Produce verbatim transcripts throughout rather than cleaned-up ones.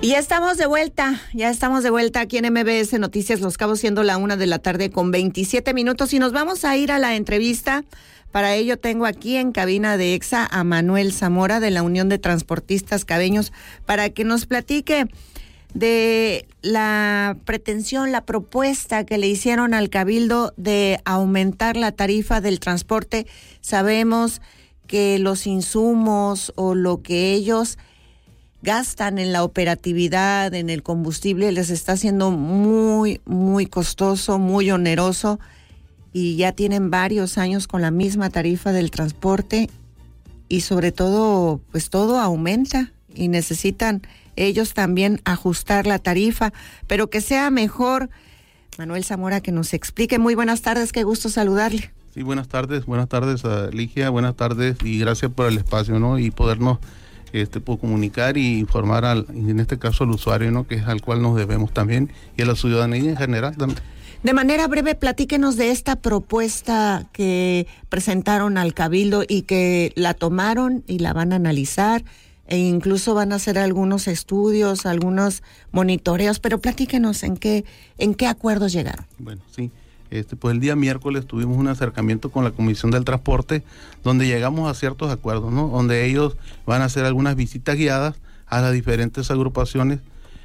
Y ya estamos de vuelta, ya estamos de vuelta aquí en M B S Noticias Los Cabos, siendo la una de la tarde con veintisiete minutos, y nos vamos a ir a la entrevista. Para ello tengo aquí en cabina de EXA a Manuel Zamora de la Unión de Transportistas Cabeños para que nos platique de la pretensión, la propuesta que le hicieron al Cabildo de aumentar la tarifa del transporte. Sabemos que los insumos o lo que ellos gastan en la operatividad, en el combustible, les está haciendo muy, muy costoso, muy oneroso, y ya tienen varios años con la misma tarifa del transporte, y sobre todo, pues todo aumenta y necesitan ellos también ajustar la tarifa, pero que sea mejor. Manuel Zamora, que nos explique. Muy buenas tardes, qué gusto saludarle. Sí, buenas tardes, buenas tardes a Ligia, buenas tardes y gracias por el espacio, ¿no? Y podernos este, por comunicar y informar, al, en este caso al usuario, ¿no? Que es al cual nos debemos también, y a la ciudadanía en general también. De manera breve, platíquenos de esta propuesta que presentaron al Cabildo y que la tomaron y la van a analizar, e incluso van a hacer algunos estudios, algunos monitoreos, pero platíquenos en qué, en qué acuerdos llegaron. Bueno, sí. Este, pues el día miércoles tuvimos un acercamiento con la Comisión del Transporte, donde llegamos a ciertos acuerdos, ¿no? Donde ellos van a hacer algunas visitas guiadas a las diferentes agrupaciones,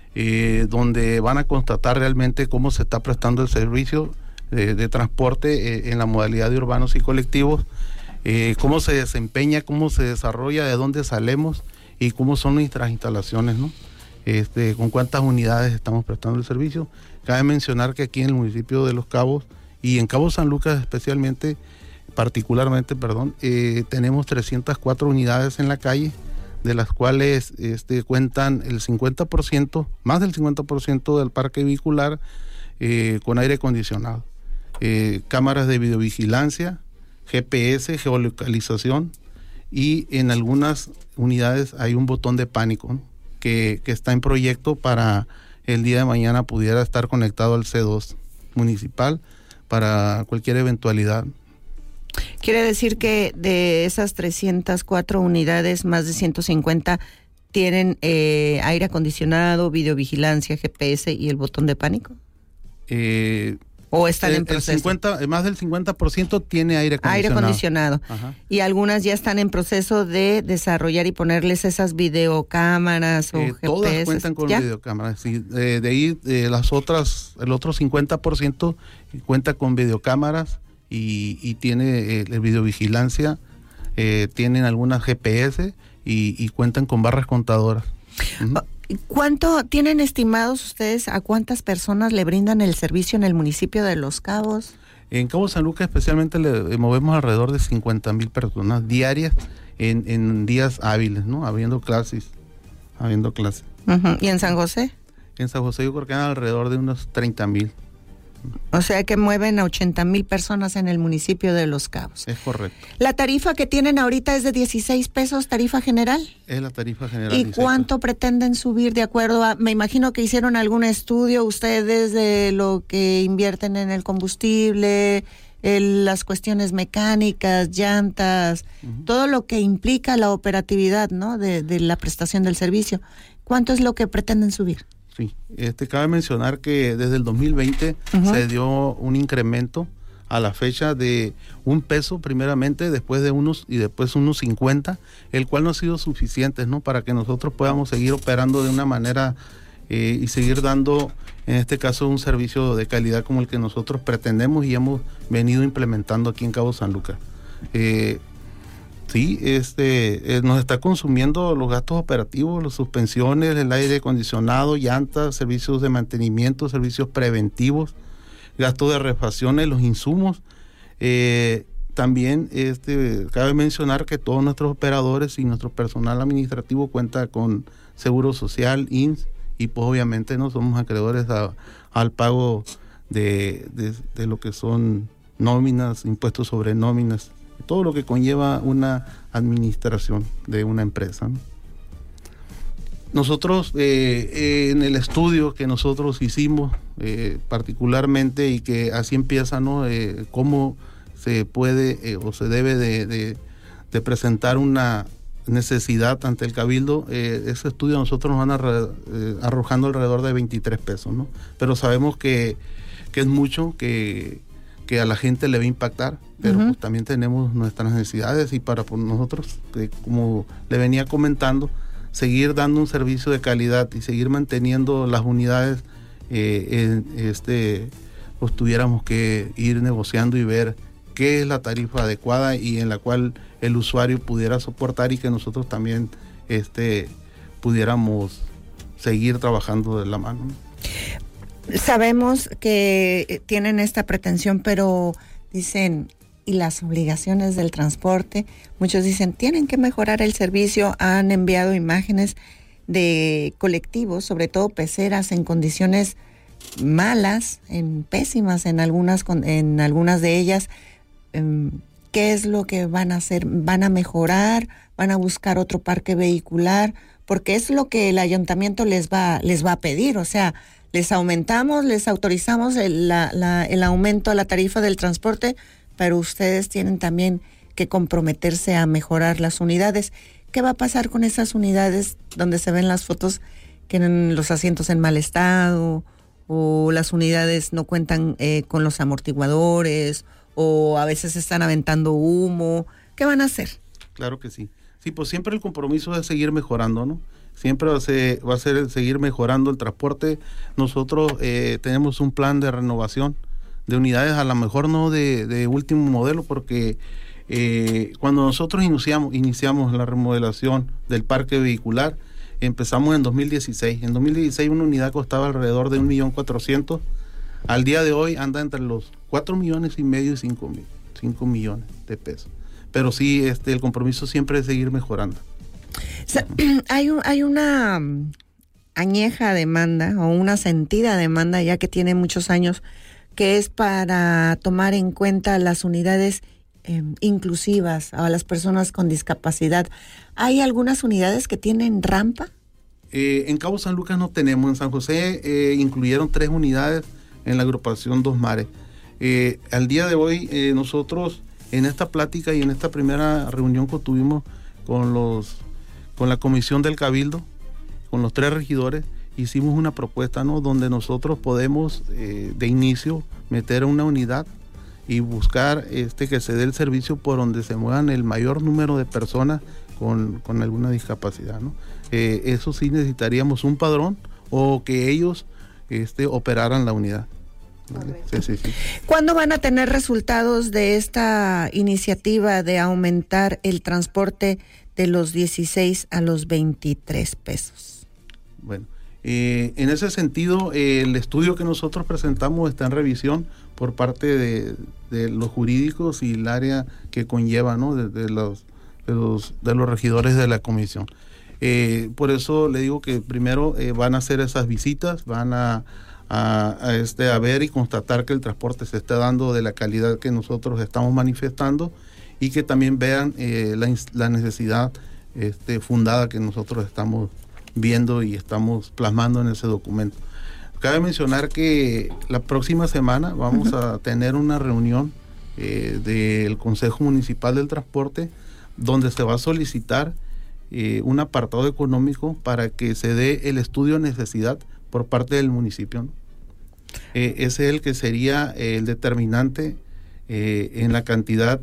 eh, donde van a constatar realmente cómo se está prestando el servicio de, de transporte eh, en la modalidad de urbanos y colectivos, eh, cómo se desempeña, cómo se desarrolla, de dónde salemos y cómo son nuestras instalaciones, ¿no? Este, con cuántas unidades estamos prestando el servicio. Cabe mencionar que aquí en el municipio de Los Cabos y en Cabo San Lucas especialmente, particularmente, perdón, eh, tenemos trescientas cuatro unidades en la calle, de las cuales este, cuentan el cincuenta por ciento, más del cincuenta por ciento del parque vehicular eh, con aire acondicionado, eh, cámaras de videovigilancia, G P S, geolocalización, y en algunas unidades hay un botón de pánico, ¿no? que, que está en proyecto para el día de mañana pudiera estar conectado al C dos municipal para cualquier eventualidad. Quiere decir que de esas trescientas cuatro unidades, más de ciento cincuenta tienen eh, aire acondicionado, videovigilancia, G P S y el botón de pánico. Eh, ¿O están el, en proceso? El cincuenta, más del cincuenta por ciento tiene aire acondicionado. Aire acondicionado. Ajá. Y algunas ya están en proceso de desarrollar y ponerles esas videocámaras o eh, G P S. Todas cuentan con ¿Ya? videocámaras. Sí, de, de ahí de las otras, el otro cincuenta por ciento cuenta con videocámaras y, y tiene eh, videovigilancia, eh, tienen algunas G P S y, y cuentan con barras contadoras. Uh-huh. ¿Cuánto tienen estimados ustedes a cuántas personas le brindan el servicio en el municipio de Los Cabos? En Cabo San Lucas especialmente le movemos alrededor de cincuenta mil personas diarias en, en días hábiles, ¿no? Habiendo clases, habiendo clases. Uh-huh. ¿Y en San José? En San José yo creo que hay alrededor de unos treinta mil. O sea que mueven a ochenta mil personas en el municipio de Los Cabos. Es correcto. ¿La tarifa que tienen ahorita es de dieciséis pesos, tarifa general? Es la tarifa general. ¿Y cuánto pretenden subir de acuerdo a, me imagino que hicieron algún estudio ustedes de lo que invierten en el combustible, el, las cuestiones mecánicas, llantas, uh-huh. todo lo que implica la operatividad, ¿no? de, de la prestación del servicio? ¿Cuánto es lo que pretenden subir? Sí, este, cabe mencionar que desde el dos mil veinte uh-huh. se dio un incremento a la fecha de un peso primeramente, después de unos y después unos cincuenta, el cual no ha sido suficiente, ¿no? Para que nosotros podamos seguir operando de una manera eh, y seguir dando, en este caso, un servicio de calidad como el que nosotros pretendemos y hemos venido implementando aquí en Cabo San Lucas. Eh, Sí, este, eh, nos está consumiendo los gastos operativos, las suspensiones, el aire acondicionado, llantas, servicios de mantenimiento, servicios preventivos, gastos de refacciones, los insumos. Eh, también este, cabe mencionar que todos nuestros operadores y nuestro personal administrativo cuenta con Seguro Social, I M S S, y pues obviamente no somos acreedores a, al pago de, de, de lo que son nóminas, impuestos sobre nóminas, todo lo que conlleva una administración de una empresa, ¿no? Nosotros, eh, eh, en el estudio que nosotros hicimos, eh, particularmente, y que así empieza, ¿no? Eh, cómo se puede eh, o se debe de, de, de presentar una necesidad ante el Cabildo, eh, ese estudio a nosotros nos van a re, eh, arrojando alrededor de veintitrés pesos, ¿no? Pero sabemos que, que es mucho, que, que a la gente le va a impactar, pero uh-huh. pues también tenemos nuestras necesidades y para pues, nosotros, que, como le venía comentando, seguir dando un servicio de calidad y seguir manteniendo las unidades, eh, en este, pues tuviéramos que ir negociando y ver qué es la tarifa adecuada y en la cual el usuario pudiera soportar y que nosotros también este, pudiéramos seguir trabajando de la mano. Sabemos que tienen esta pretensión, pero dicen, y las obligaciones del transporte, muchos dicen, tienen que mejorar el servicio. Han enviado imágenes de colectivos, sobre todo peceras, en condiciones malas, en pésimas en algunas, en algunas de ellas. ¿Qué es lo que van a hacer? ¿Van a mejorar? ¿Van a buscar otro parque vehicular? Porque es lo que el ayuntamiento les va, les va a pedir. O sea, les aumentamos, les autorizamos el, la, la, el aumento a la tarifa del transporte, pero ustedes tienen también que comprometerse a mejorar las unidades. ¿Qué va a pasar con esas unidades donde se ven las fotos que tienen los asientos en mal estado o las unidades no cuentan eh, con los amortiguadores o a veces están aventando humo? ¿Qué van a hacer? Claro que sí. Sí, pues siempre el compromiso es seguir mejorando, ¿no? Siempre va a ser, va a ser seguir mejorando el transporte. Nosotros eh, tenemos un plan de renovación de unidades, a lo mejor no de, de último modelo, porque eh, cuando nosotros iniciamos, iniciamos la remodelación del parque vehicular, empezamos en dos mil dieciséis. En dos mil dieciséis una unidad costaba alrededor de un millón cuatrocientos. Al día de hoy anda entre los cuatro millones y medio y cinco mil, cinco millones de pesos. Pero sí, este, el compromiso siempre es seguir mejorando. O sea, hay, un, hay una añeja demanda o una sentida demanda ya que tiene muchos años, que es para tomar en cuenta las unidades eh, inclusivas a las personas con discapacidad. ¿Hay algunas unidades que tienen rampa? Eh, en Cabo San Lucas no tenemos. En San José eh, incluyeron tres unidades en la agrupación Dos Mares. Eh, al día de hoy eh, nosotros en esta plática y en esta primera reunión que tuvimos con los con la comisión del Cabildo, con los tres regidores, hicimos una propuesta, ¿no?, donde nosotros podemos eh, de inicio meter una unidad y buscar este que se dé el servicio por donde se muevan el mayor número de personas con, con alguna discapacidad, ¿no? Eh, eso sí necesitaríamos un padrón o que ellos este, operaran la unidad. Sí, sí, sí. ¿Cuándo van a tener resultados de esta iniciativa de aumentar el transporte de los dieciséis a los veintitrés pesos? Bueno, eh, en ese sentido, eh, el estudio que nosotros presentamos está en revisión por parte de, de los jurídicos y el área que conlleva, ¿no?, de, de, los, de, los, de los regidores de la comisión. Eh, por eso le digo que primero eh, van a hacer esas visitas, van a A, a, este, a ver y constatar que el transporte se está dando de la calidad que nosotros estamos manifestando y que también vean eh, la, la necesidad este, fundada que nosotros estamos viendo y estamos plasmando en ese documento. Cabe mencionar que la próxima semana vamos uh-huh. a tener una reunión eh, del Consejo Municipal del Transporte donde se va a solicitar eh, un apartado económico para que se dé el estudio de necesidad por parte del municipio, ¿no? Eh, ese es el que sería eh, el determinante eh, en la cantidad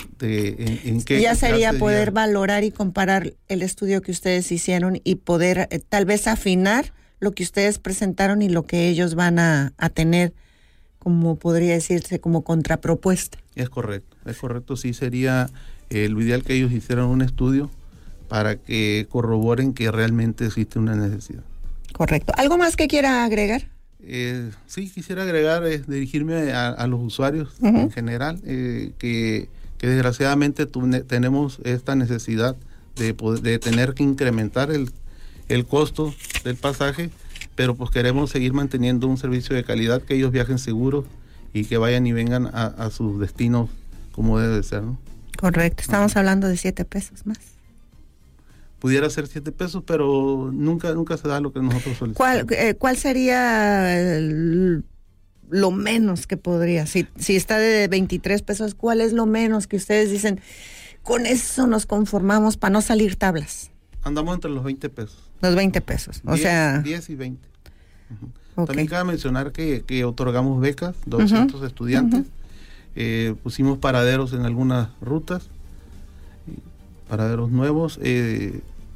de en, en qué ya sería, sería poder valorar y comparar el estudio que ustedes hicieron y poder eh, tal vez afinar lo que ustedes presentaron y lo que ellos van a, a tener, como podría decirse, como contrapropuesta. Es correcto, es correcto, sí sería eh, lo ideal que ellos hicieran un estudio para que corroboren que realmente existe una necesidad. Correcto. ¿Algo más que quiera agregar? Eh, sí, quisiera agregar, eh, dirigirme a, a los usuarios uh-huh. en general, eh, que, que desgraciadamente tu, ne, tenemos esta necesidad de, poder, de tener que incrementar el, el costo del pasaje, pero pues queremos seguir manteniendo un servicio de calidad, que ellos viajen seguros y que vayan y vengan a, a sus destinos como debe ser, ¿no? Correcto, estamos uh-huh. hablando de siete pesos más. Pudiera ser siete pesos, pero nunca nunca se da lo que nosotros solicitamos. ¿Cuál, eh, cuál sería el, lo menos que podría? Si, si está de veintitrés pesos, ¿cuál es lo menos que ustedes dicen? con eso nos conformamos para no salir tablas. Andamos entre los veinte pesos. Los veinte pesos, o diez, sea... diez y veinte. Uh-huh. Okay. También cabe mencionar que, que otorgamos becas, doscientos uh-huh. estudiantes, uh-huh. eh, pusimos paraderos en algunas rutas, paraderos nuevos. Eh,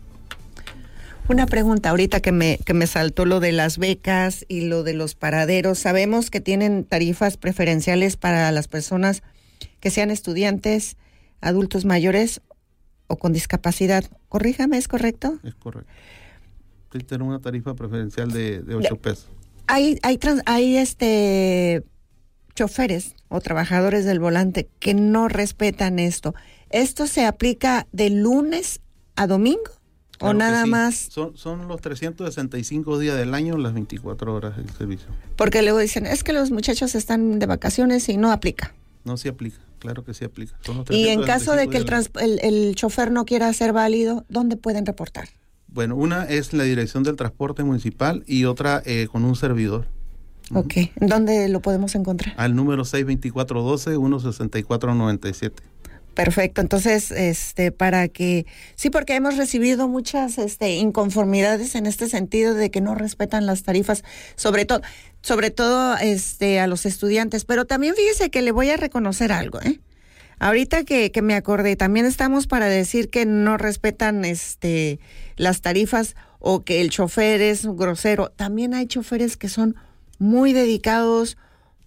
Una pregunta ahorita que me, que me saltó lo de las becas y lo de los paraderos. Sabemos que tienen tarifas preferenciales para las personas que sean estudiantes, adultos mayores o con discapacidad. Corríjame, ¿es correcto? Es correcto. Tienen una tarifa preferencial de, de ocho pesos. Hay, hay, trans, hay este choferes o trabajadores del volante que no respetan esto. ¿Esto se aplica de lunes a domingo? Claro, ¿O nada sí. más? Son, son los trescientos sesenta y cinco días del año, las veinticuatro horas del servicio. Porque luego dicen, es que los muchachos están de vacaciones y no aplica. No, sí aplica, claro que sí aplica. Son los y en caso de que el, trans, el, el chofer no quiera ser válido, ¿dónde pueden reportar? Bueno, una es la Dirección del Transporte Municipal y otra eh, con un servidor. Ok, uh-huh. ¿Dónde lo podemos encontrar? Al número seis veinticuatro doce, uno sesenta y cuatro noventa y siete. Perfecto, entonces, este, para que, sí, porque hemos recibido muchas, este, inconformidades en este sentido de que no respetan las tarifas, sobre todo, sobre todo, este, a los estudiantes, pero también fíjese que le voy a reconocer algo, ¿eh? Ahorita que, que me acordé, también estamos para decir que no respetan, este, las tarifas o que el chofer es grosero. También hay choferes que son muy dedicados.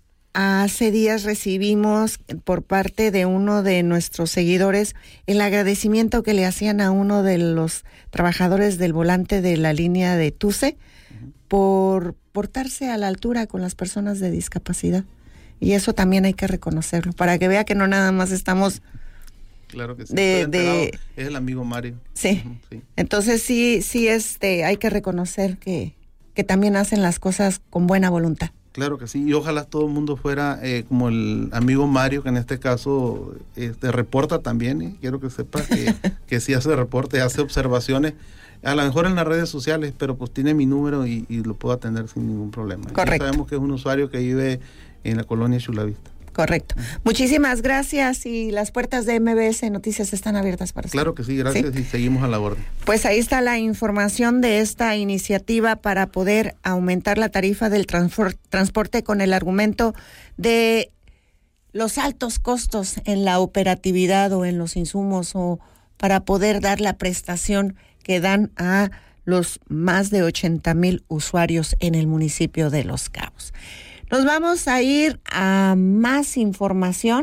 Hace días recibimos por parte de uno de nuestros seguidores el agradecimiento que le hacían a uno de los trabajadores del volante de la línea de Tuce uh-huh. por portarse a la altura con las personas de discapacidad. Y eso también hay que reconocerlo, para que vea que no nada más estamos... Claro que sí. De, de, es el amigo Mario. Sí. Uh-huh, sí. Entonces sí, sí, este, hay que reconocer que, que también hacen las cosas con buena voluntad. Claro que sí, y ojalá todo el mundo fuera eh, como el amigo Mario, que en este caso este, reporta también, ¿eh? Quiero que sepa que, que sí hace reporte, hace observaciones, a lo mejor en las redes sociales, pero pues tiene mi número y, y lo puedo atender sin ningún problema. Correcto. Ya sabemos que es un usuario que vive en la colonia Chulavista. Correcto. Muchísimas gracias y las puertas de M B S Noticias están abiertas para usted. Claro que sí, gracias ¿Sí? y seguimos a la orden. Pues ahí está la información de esta iniciativa para poder aumentar la tarifa del transfor- transporte con el argumento de los altos costos en la operatividad o en los insumos o para poder dar la prestación que dan a los más de ochenta mil usuarios en el municipio de Los Cabos. Nos vamos a ir a más información,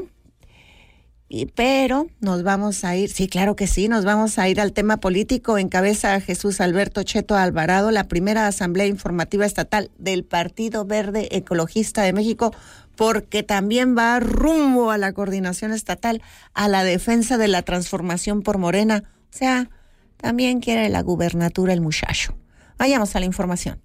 y, pero nos vamos a ir, sí, claro que sí, nos vamos a ir al tema político. Encabeza Jesús Alberto Cheto Alvarado la primera asamblea informativa estatal del Partido Verde Ecologista de México, porque también va rumbo a la coordinación estatal, a la defensa de la transformación por Morena. O sea, también quiere la gubernatura el muchacho. Vayamos a la información.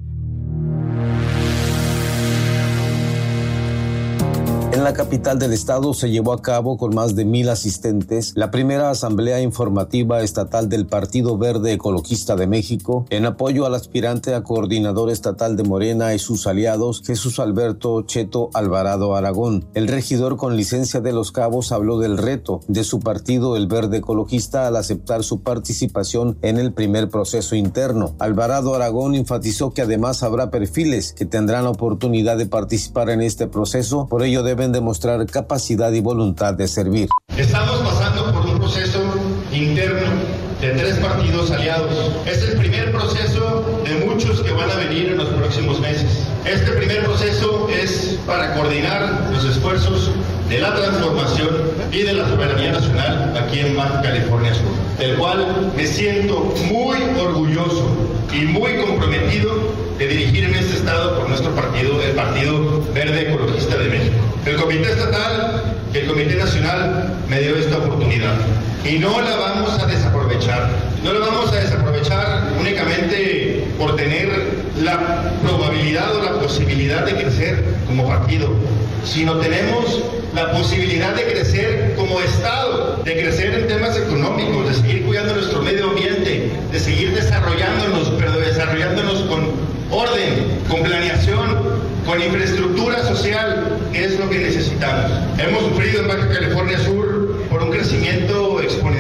En la capital del estado se llevó a cabo con más de mil asistentes la primera asamblea informativa estatal del Partido Verde Ecologista de México en apoyo al aspirante a coordinador estatal de Morena y sus aliados Jesús Alberto Cheto Alvarado Aragón. El regidor con licencia de Los Cabos habló del reto de su partido, el Verde Ecologista, al aceptar su participación en el primer proceso interno. Alvarado Aragón enfatizó que además habrá perfiles que tendrán oportunidad de participar en este proceso, por ello deben demostrar capacidad y voluntad de servir. Estamos pasando por un proceso interno de tres partidos aliados. Es el primer proceso de muchos que van a venir en los próximos meses. Este primer proceso es para coordinar los esfuerzos de la transformación y de la soberanía nacional aquí en Baja California Sur, del cual me siento muy orgulloso y muy comprometido de dirigir en este estado por nuestro partido, el Partido Verde Ecologista de México. El Comité Estatal y el Comité Nacional me dio esta oportunidad y no la vamos a desaprovechar. No la vamos a desaprovechar únicamente por tener la probabilidad o la posibilidad de crecer como partido, sino tenemos la posibilidad de crecer como Estado, de crecer en temas económicos, de seguir cuidando nuestro medio ambiente, de seguir desarrollándonos, pero desarrollándonos con orden, con planeación, con infraestructura social, que es lo que necesitamos. Hemos sufrido en Baja California Sur por un crecimiento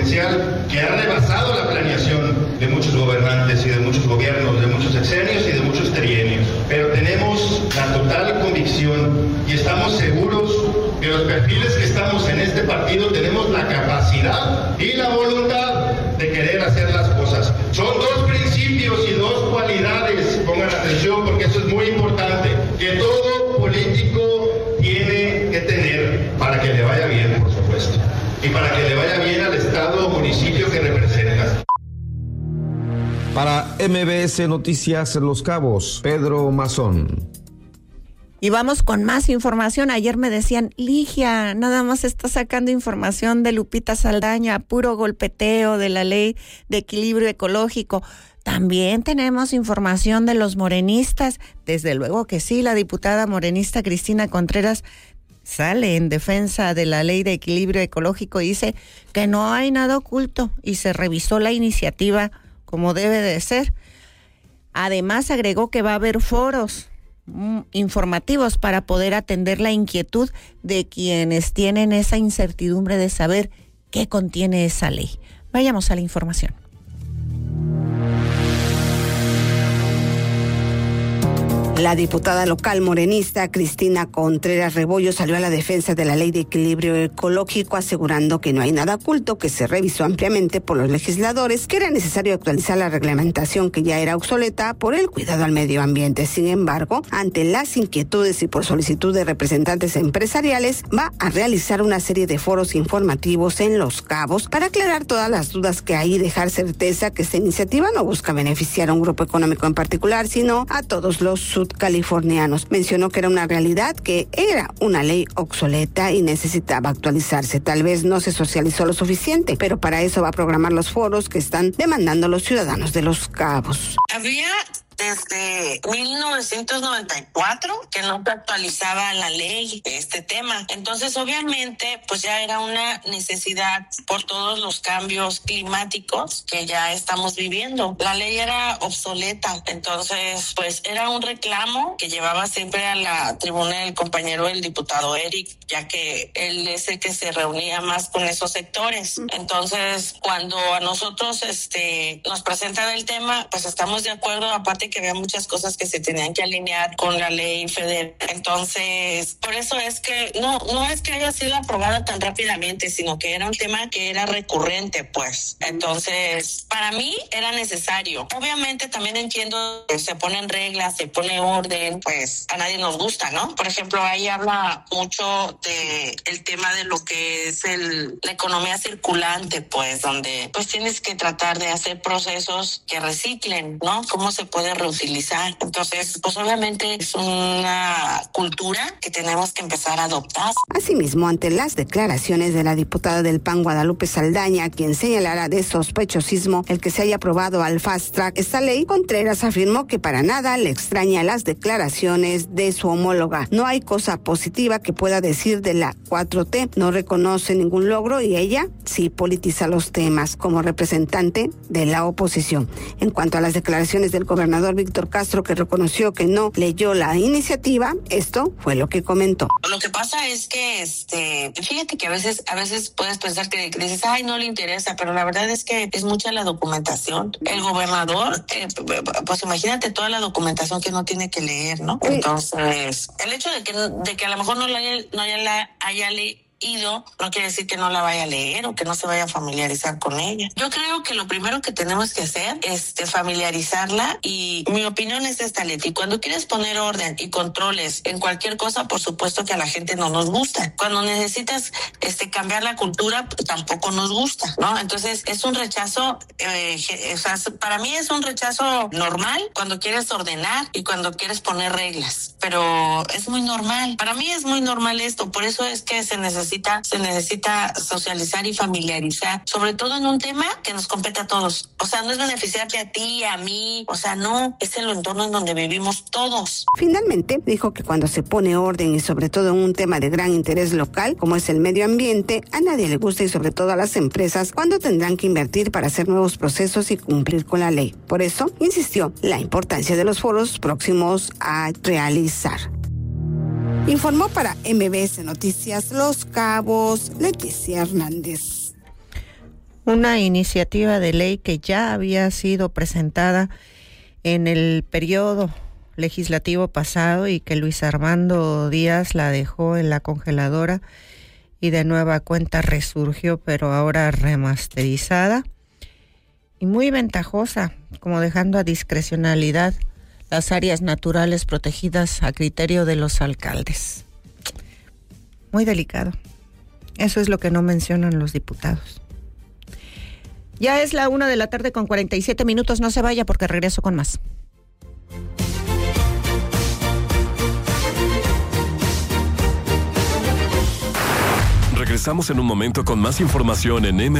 potencial que ha rebasado la planeación de muchos gobernantes y de muchos gobiernos, de muchos sexenios y de muchos trienios. Pero tenemos la total convicción y estamos seguros que los perfiles que estamos en este partido tenemos la capacidad y la voluntad de querer hacer las cosas. Son dos principios y dos cualidades, pongan atención porque eso es muy importante, que todo político tiene que tener para que le vaya bien, por supuesto, y para que le vaya bien al estado o municipio que representa. Para M B S Noticias Los Cabos, Pedro Mazón. Y vamos con más información. Ayer me decían, Ligia, nada más está sacando información de Lupita Saldaña, puro golpeteo de la ley de equilibrio ecológico. También tenemos información de los morenistas. Desde luego que sí, la diputada morenista Cristina Contreras sale en defensa de la ley de equilibrio ecológico y dice que no hay nada oculto y se revisó la iniciativa como debe de ser. Además agregó que va a haber foros informativos para poder atender la inquietud de quienes tienen esa incertidumbre de saber qué contiene esa ley. Vayamos a la información. La diputada local morenista Cristina Contreras Rebollo salió a la defensa de la ley de equilibrio ecológico, asegurando que no hay nada oculto, que se revisó ampliamente por los legisladores, que era necesario actualizar la reglamentación que ya era obsoleta por el cuidado al medio ambiente. Sin embargo, ante las inquietudes y por solicitud de representantes empresariales, va a realizar una serie de foros informativos en Los Cabos para aclarar todas las dudas que hay y dejar certeza que esta iniciativa no busca beneficiar a un grupo económico en particular, sino a todos los californianos. Mencionó que era una realidad, que era una ley obsoleta y necesitaba actualizarse. Tal vez no se socializó lo suficiente, pero para eso va a programar los foros que están demandando los ciudadanos de Los Cabos. Había desde mil novecientos noventa y cuatro que no se actualizaba la ley de este tema. Entonces, obviamente, pues ya era una necesidad por todos los cambios climáticos que ya estamos viviendo. La ley era obsoleta, entonces, pues era un reclamo que llevaba siempre a la tribuna el compañero, el diputado Eric, ya que él es el que se reunía más con esos sectores. Entonces, cuando a nosotros este nos presentan el tema, pues estamos de acuerdo, aparte que había muchas cosas que se tenían que alinear con la ley federal. Entonces, por eso es que no, no es que haya sido aprobada tan rápidamente, sino que era un tema que era recurrente, pues. Entonces, para mí era necesario. Obviamente también entiendo que se ponen reglas, se pone orden, pues a nadie nos gusta, ¿no? Por ejemplo, ahí habla mucho de el tema de lo que es el, la economía circulante, pues, donde pues tienes que tratar de hacer procesos que reciclen, ¿no? ¿Cómo se puede reutilizar? Entonces, pues obviamente es una cultura que tenemos que empezar a adoptar. Asimismo, ante las declaraciones de la diputada del P A N Guadalupe Saldaña, quien señalara de sospechosismo el que se haya aprobado al fast track esta ley, Contreras afirmó que para nada le extraña las declaraciones de su homóloga. No hay cosa positiva que pueda decir de la cuatro T, no reconoce ningún logro y ella sí politiza los temas como representante de la oposición. En cuanto a las declaraciones del gobernador Víctor Castro, que reconoció que no leyó la iniciativa, esto fue lo que comentó. Lo que pasa es que, este, fíjate que a veces, a veces puedes pensar que, que dices, ay, no le interesa, pero la verdad es que es mucha la documentación. El gobernador, eh, pues imagínate toda la documentación que no tiene que leer, ¿no? Sí. Entonces, el hecho de que, de que a lo mejor no la haya, no haya, la haya leído, ido, no quiere decir que no la vaya a leer o que no se vaya a familiarizar con ella. Yo creo que lo primero que tenemos que hacer es familiarizarla, y mi opinión es esta, Leti. Cuando quieres poner orden y controles en cualquier cosa, por supuesto que a la gente no nos gusta. Cuando necesitas este cambiar la cultura, pues, tampoco nos gusta, ¿no? Entonces es un rechazo, eh, o sea, para mí es un rechazo normal cuando quieres ordenar y cuando quieres poner reglas, pero es muy normal. Para mí es muy normal esto, por eso es que se necesita Se necesita socializar y familiarizar, sobre todo en un tema que nos compete a todos. O sea, no es beneficiarte a ti, a mí, o sea, no, es el entorno en donde vivimos todos. Finalmente, dijo que cuando se pone orden y sobre todo en un tema de gran interés local, como es el medio ambiente, a nadie le gusta, y sobre todo a las empresas, cuando tendrán que invertir para hacer nuevos procesos y cumplir con la ley. Por eso, insistió la importancia de los foros próximos a realizar. Informó para M B S Noticias Los Cabos, Leticia Hernández. Una iniciativa de ley que ya había sido presentada en el periodo legislativo pasado y que Luis Armando Díaz la dejó en la congeladora y de nueva cuenta resurgió, pero ahora remasterizada y muy ventajosa, como dejando a discrecionalidad las áreas naturales protegidas a criterio de los alcaldes. Muy delicado. Eso es lo que no mencionan los diputados. Ya es la una de la tarde con cuarenta y siete minutos. No se vaya porque regreso con más. Regresamos en un momento con más información en M.